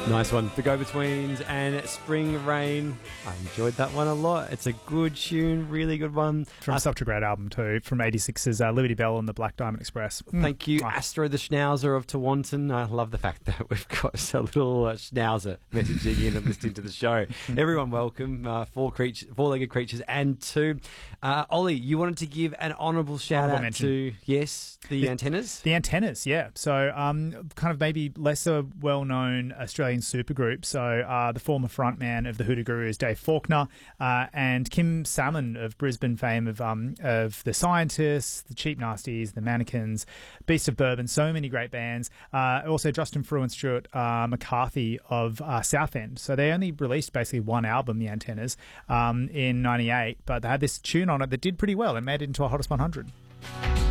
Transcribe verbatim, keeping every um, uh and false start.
Nice one. The Go-Betweens and Spring Rain. I enjoyed that one a lot. It's a good tune, really good one. From uh, such a great album too, from eighty-six's uh, Liberty Bell and the Black Diamond Express. Mm. Thank you, Oh. Astro the Schnauzer of Tawantin. I love the fact that we've got a little uh, Schnauzer messaging in and listening to the show. Everyone welcome, uh, four creatures, four-legged creatures and two. Uh, Ollie, you wanted to give an honourable shout-out mention. to, yes, the, The- Antennas? The Antennas, yeah. So, um, kind of maybe lesser well-known Australian supergroup. So, uh, the former frontman of the Hoodoo Gurus, Dave Faulkner, uh, and Kim Salmon of Brisbane fame of um, of the Scientists, the Cheap Nasties, the Mannequins, Beast of Bourbon. So many great bands. Uh, also, Justin Frew and Stuart uh, McCarthy of uh, Southend. So they only released basically one album, the Antennas, um, in ninety-eight, but they had this tune on it that did pretty well and made it into a Hottest one hundred.